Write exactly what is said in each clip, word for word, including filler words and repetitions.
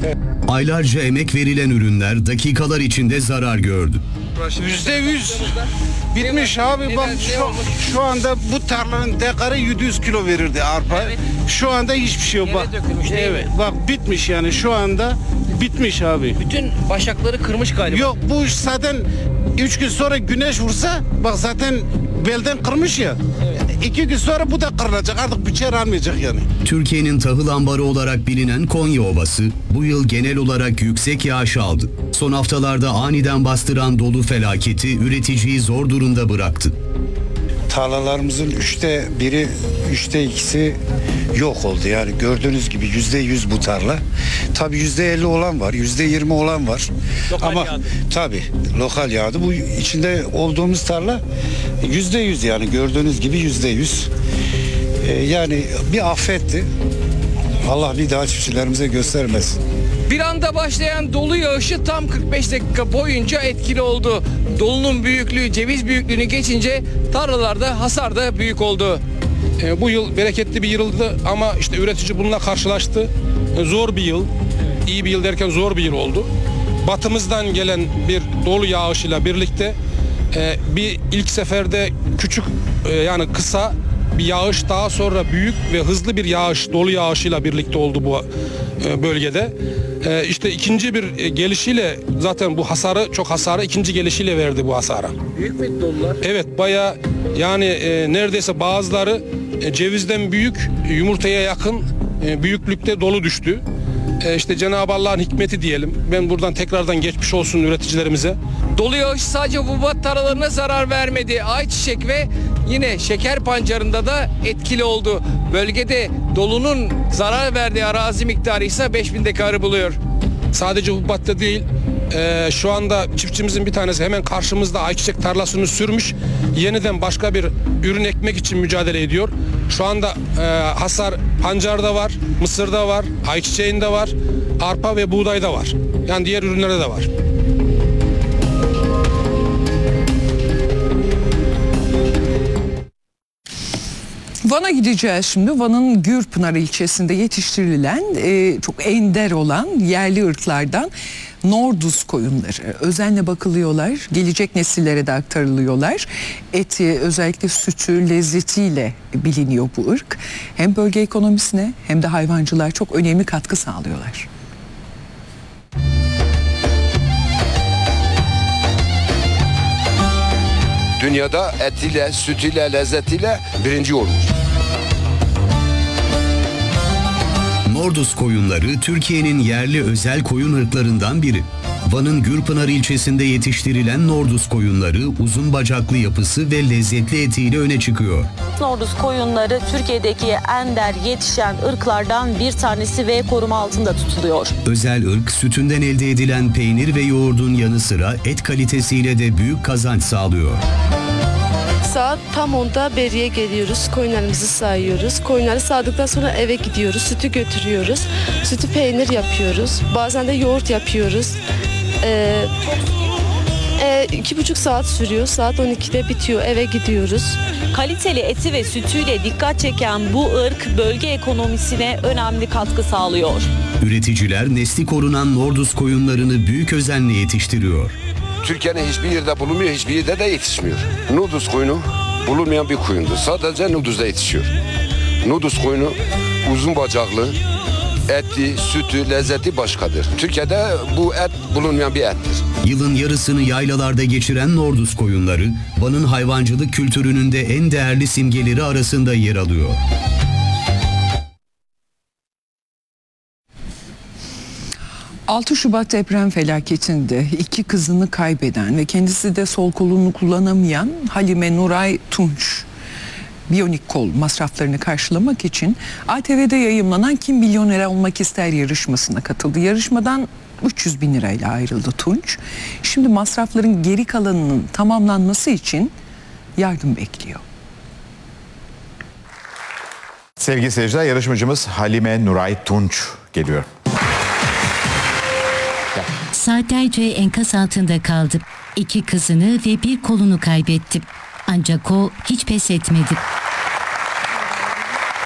Aylarca emek verilen ürünler dakikalar içinde zarar gördü. Yüzde yüz bitmiş abi. Bak şu, şu anda bu tarlanın dekarı yedi yüz kilo verirdi arpa. Evet. Şu anda hiçbir şey yok. Yere Bak, dökülmüş değil evet, mi? bak bitmiş yani şu anda bitmiş abi. Bütün başakları kırmış galiba. Yok bu iş zaten üç gün sonra güneş vursa bak zaten belden kırmış ya. Evet. İki gün sonra bu da kırılacak, artık biçer almayacak yani. Türkiye'nin tahıl ambarı olarak bilinen Konya Ovası bu yıl genel olarak yüksek yağış aldı. Son haftalarda aniden bastıran dolu felaketi üreticiyi zor durumda bıraktı. Tarlalarımızın üçte biri, üçte ikisi yok oldu. Yani gördüğünüz gibi yüzde yüz bu tarla. Tabii yüzde elli olan var, yüzde yirmi olan var. Lokal Ama yağdı. tabii lokal yağdı. Bu içinde olduğumuz tarla yüzde yüz, yani gördüğünüz gibi yüzde yüz. Ee, yani bir afetti. Allah bir daha çiftçilerimize göstermesin. Bir anda başlayan dolu yağışı tam kırk beş dakika boyunca etkili oldu. Dolunun büyüklüğü ceviz büyüklüğünü geçince tarlalarda hasar da büyük oldu. E, bu yıl bereketli bir yıldı ama işte üretici bununla karşılaştı. E, zor bir yıl, iyi bir yıl derken zor bir yıl oldu. Batımızdan gelen bir dolu yağışıyla birlikte e, bir ilk seferde küçük e, yani kısa bir yağış, daha sonra büyük ve hızlı bir yağış, dolu yağışıyla birlikte oldu bu e, bölgede. E, işte ikinci bir e, gelişiyle zaten bu hasarı, çok hasarı ikinci gelişiyle verdi bu hasara. Büyük mü dolular? Evet, bayağı yani e, neredeyse bazıları e, cevizden büyük, yumurtaya yakın e, büyüklükte dolu düştü. E, işte Cenab-ı Allah'ın hikmeti diyelim. Ben buradan tekrardan geçmiş olsun üreticilerimize. Dolu yağış sadece hububat tarlalarına zarar vermedi. Ayçiçek ve yine şeker pancarında da etkili oldu. Bölgede dolunun zarar verdiği arazi miktarı ise beş bin dekarı buluyor. Sadece hububatta değil, e, şu anda çiftçimizin bir tanesi hemen karşımızda ayçiçek tarlasını sürmüş. Yeniden başka bir ürün ekmek için mücadele ediyor. Şu anda e, hasar pancarda var, mısırda var, ayçiçeğinde var, arpa ve buğdayda var. Yani diğer ürünlerde de var. Van'a gideceğiz şimdi. Van'ın Gürpınar ilçesinde yetiştirilen e, çok ender olan yerli ırklardan Norduz koyunları özenle bakılıyorlar. Gelecek nesillere de aktarılıyorlar. Eti, özellikle sütü, lezzetiyle biliniyor bu ırk. Hem bölge ekonomisine hem de hayvancılığa çok önemli katkı sağlıyorlar. Dünyada etiyle, sütüyle, lezzetiyle birinci olmuş. Norduz koyunları Türkiye'nin yerli özel koyun ırklarından biri. Van'ın Gürpınar ilçesinde yetiştirilen Norduz koyunları uzun bacaklı yapısı ve lezzetli etiyle öne çıkıyor. Norduz koyunları Türkiye'deki ender yetişen ırklardan bir tanesi ve koruma altında tutuluyor. Özel ırk sütünden elde edilen peynir ve yoğurdun yanı sıra et kalitesiyle de büyük kazanç sağlıyor. Saat tam onda beriye geliyoruz. Koyunlarımızı sayıyoruz. Koyunları sağdıktan sonra eve gidiyoruz. Sütü götürüyoruz. Sütü peynir yapıyoruz. Bazen de yoğurt yapıyoruz. Ee, e, iki buçuk saat sürüyor. Saat on ikide bitiyor. Eve gidiyoruz. Kaliteli eti ve sütüyle dikkat çeken bu ırk bölge ekonomisine önemli katkı sağlıyor. Üreticiler nesli korunan Norduz koyunlarını büyük özenle yetiştiriyor. Türkiye'nin hiçbir yerde bulunmuyor, hiçbir yerde de yetişmiyor. Nuduz koyunu bulunmayan bir koyundur. Sadece Nuduz'da yetişiyor. Nuduz koyunu uzun bacaklı, eti, sütü, lezzeti başkadır. Türkiye'de bu et bulunmayan bir ettir. Yılın yarısını yaylalarda geçiren Norduz koyunları, Van'ın hayvancılık kültürünün de en değerli simgeleri arasında yer alıyor. altı Şubat deprem felaketinde iki kızını kaybeden ve kendisi de sol kolunu kullanamayan Halime Nuray Tunç, biyonik kol masraflarını karşılamak için A T V'de yayımlanan Kim Milyoner Olmak İster yarışmasına katıldı. Yarışmadan üç yüz bin lirayla ayrıldı Tunç. Şimdi masrafların geri kalanının tamamlanması için yardım bekliyor. Sevgili seyirciler, yarışmacımız Halime Nuray Tunç geliyor. Saatlerce enkaz altında kaldı. İki kızını ve bir kolunu kaybetti. Ancak o hiç pes etmedi.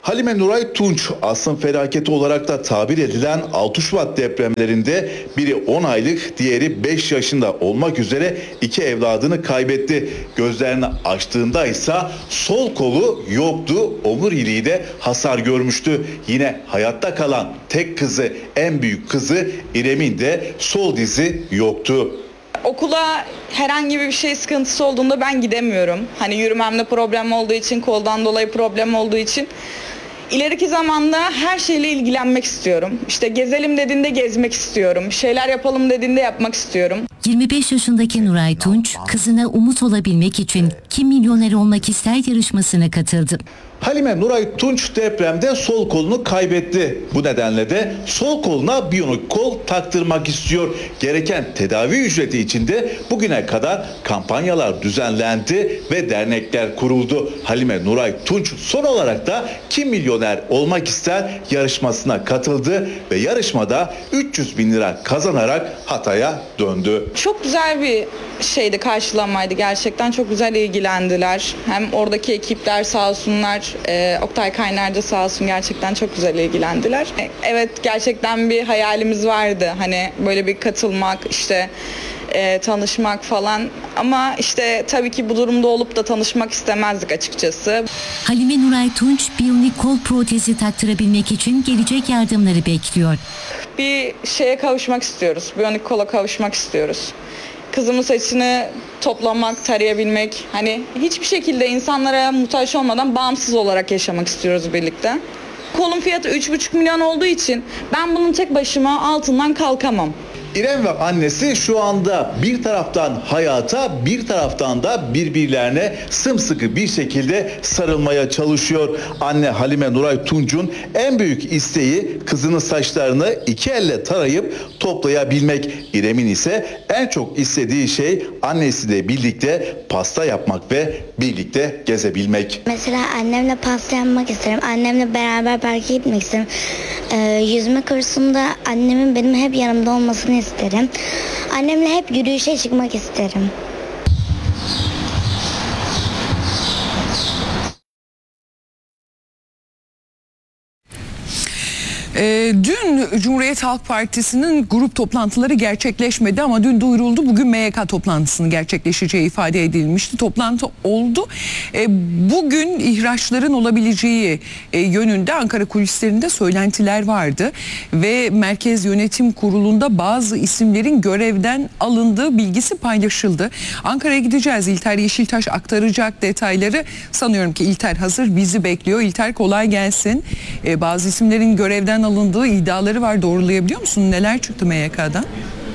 Halime Nuray Tunç, asrın felaketi olarak da tabir edilen altı Şubat depremlerinde biri on aylık, diğeri beş yaşında olmak üzere iki evladını kaybetti. Gözlerini açtığında ise sol kolu yoktu, omuriliği de hasar görmüştü. Yine hayatta kalan tek kızı, en büyük kızı İrem'in de sol dizi yoktu. Okula herhangi bir şey sıkıntısı olduğunda ben gidemiyorum. Hani yürümemde problem olduğu için, koldan dolayı problem olduğu için. İleriki zamanda her şeyle ilgilenmek istiyorum. İşte gezelim dediğinde gezmek istiyorum. Şeyler yapalım dediğinde yapmak istiyorum. yirmi beş yaşındaki Nuray Tunç, kızına umut olabilmek için Kim Milyoner Olmak İster yarışmasına katıldı. Halime Nuray Tunç depremde sol kolunu kaybetti. Bu nedenle de sol koluna biyonik kol taktırmak istiyor. Gereken tedavi ücreti için de bugüne kadar kampanyalar düzenlendi ve dernekler kuruldu. Halime Nuray Tunç son olarak da Kim Milyoner Olmak İster yarışmasına katıldı ve yarışmada üç yüz bin lira kazanarak Hatay'a döndü. Çok güzel bir şeydi, karşılamaydı gerçekten. Çok güzel ilgilendiler. Hem oradaki ekipler sağ olsunlar, e, Oktay Kaynar da sağ olsun, gerçekten çok güzel ilgilendiler. E, evet, gerçekten bir hayalimiz vardı. Hani böyle bir katılmak, işte e, tanışmak falan. Ama işte tabii ki bu durumda olup da tanışmak istemezdik açıkçası. Halime Nuray Tunç, biyonik kol protezi taktırabilmek için gelecek yardımları bekliyor. Bir şeye kavuşmak istiyoruz. Biyonik kola kavuşmak istiyoruz. Kızımın saçını toplamak, tarayabilmek, hani hiçbir şekilde insanlara muhtaç olmadan bağımsız olarak yaşamak istiyoruz birlikte. Kolun fiyatı üç buçuk milyon olduğu için ben bunun tek başıma altından kalkamam. İrem ve annesi şu anda bir taraftan hayata, bir taraftan da birbirlerine sımsıkı bir şekilde sarılmaya çalışıyor. Anne Halime Nuray Tunç'un en büyük isteği kızının saçlarını iki elle tarayıp toplayabilmek. İrem'in ise en çok istediği şey annesiyle birlikte pasta yapmak ve birlikte gezebilmek. Mesela annemle pasta yapmak isterim. Annemle beraber parka gitmek isterim. Ee, yüzme kursunda annemin benim hep yanımda olmasını isterim. Annemle hep yürüyüşe çıkmak isterim. E, dün Cumhuriyet Halk Partisi'nin grup toplantıları gerçekleşmedi ama dün duyuruldu. Bugün M Y K toplantısının gerçekleşeceği ifade edilmişti. Toplantı oldu. E, bugün ihraçların olabileceği e, yönünde Ankara kulislerinde söylentiler vardı. Ve Merkez Yönetim Kurulu'nda bazı isimlerin görevden alındığı bilgisi paylaşıldı. Ankara'ya gideceğiz. İlter Yeşiltaş aktaracak detayları. Sanıyorum ki İlter hazır, bizi bekliyor. İlter, kolay gelsin. E, bazı isimlerin görevden alındığı iddiaları var. Doğrulayabiliyor musun? Neler çıktı M Y K'dan?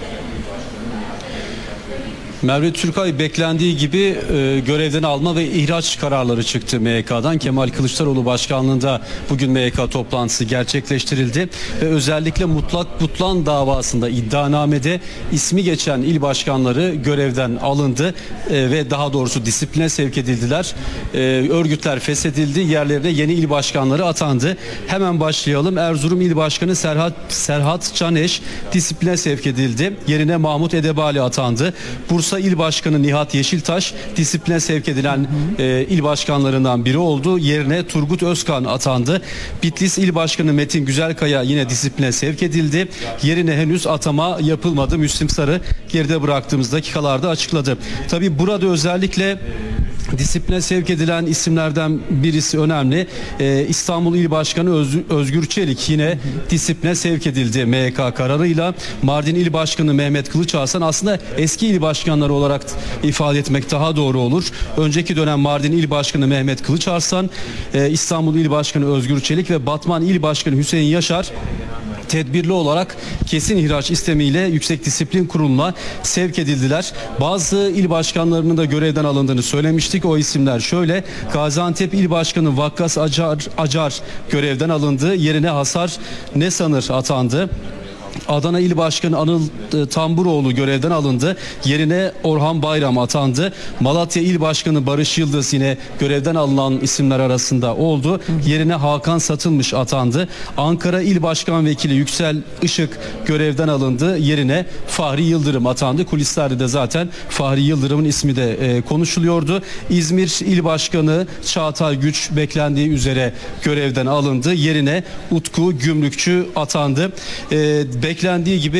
Merve Türkay, beklendiği gibi e, görevden alma ve ihraç kararları çıktı M Y K'dan. Kemal Kılıçdaroğlu başkanlığında bugün M Y K toplantısı gerçekleştirildi ve özellikle mutlak butlan davasında iddianamede ismi geçen il başkanları görevden alındı e, ve daha doğrusu disipline sevk edildiler. E, örgütler feshedildi, yerlerine yeni il başkanları atandı. Hemen başlayalım. Erzurum İl Başkanı Serhat Serhat Caneş disipline sevk edildi. Yerine Mahmut Edebali atandı. Bursa İl Başkanı Nihat Yeşiltaş disipline sevk edilen e, il başkanlarından biri oldu. Yerine Turgut Özkan atandı. Bitlis İl Başkanı Metin Güzelkaya yine disipline sevk edildi. Yerine henüz atama yapılmadı. Müslim Sarı geride bıraktığımız dakikalarda açıkladı. Tabii burada özellikle disipline sevk edilen isimlerden birisi önemli. Ee, İstanbul İl Başkanı Öz, Özgür Çelik yine disipline sevk edildi M Y K kararıyla. Mardin İl Başkanı Mehmet Kılıçarslan, aslında eski il başkanları olarak ifade etmek daha doğru olur. Önceki dönem Mardin İl Başkanı Mehmet Kılıçarslan, e, İstanbul İl Başkanı Özgür Çelik ve Batman İl Başkanı Hüseyin Yaşar tedbirli olarak kesin ihraç istemiyle Yüksek Disiplin Kurulu'na sevk edildiler. Bazı il başkanlarının da görevden alındığını söylemiştik. O isimler şöyle: Gaziantep İl Başkanı Vakkas Acar, Acar görevden alındı. Yerine Hasar Nesanır atandı. Adana İl Başkanı Anıl e, Tamburoğlu görevden alındı. Yerine Orhan Bayram atandı. Malatya İl Başkanı Barış Yıldız yine görevden alınan isimler arasında oldu. Yerine Hakan Satılmış atandı. Ankara İl Başkan Vekili Yüksel Işık görevden alındı. Yerine Fahri Yıldırım atandı. Kulislerde de zaten Fahri Yıldırım'ın ismi de e, konuşuluyordu. İzmir İl Başkanı Çağatay Güç beklendiği üzere görevden alındı. Yerine Utku Gümrükçü atandı. E, beklendiği gibi